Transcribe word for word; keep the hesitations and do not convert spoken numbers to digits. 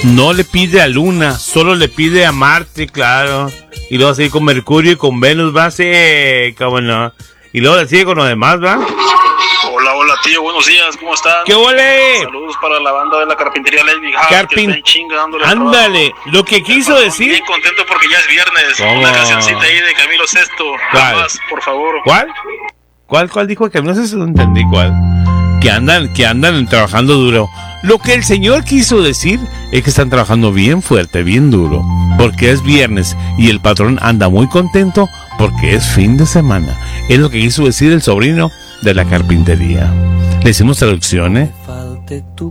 No le pide a Luna, solo le pide a Marte, claro. Y luego sigue con Mercurio y con Venus, va, sí, cómo no. Y luego le sigue con lo demás, va. Hola, hola tío, buenos días, ¿cómo están? ¡Qué ole! Saludos para la banda de la carpintería Lesbic Carpin... que están chingándole. Ándale, lo que quiso decir. Bien contento porque ya es viernes. ¿Cómo? Una cancioncita ahí de Camilo Sesto. ¿Cuál? Más, por favor. ¿Cuál? ¿Cuál, cuál dijo que no sé si lo entendí cuál? Que andan, que andan trabajando duro. Lo que el señor quiso decir es que están trabajando bien fuerte, bien duro, porque es viernes y el patrón anda muy contento porque es fin de semana. Es lo que quiso decir el sobrino de la carpintería. Le hicimos traducción, ¿eh?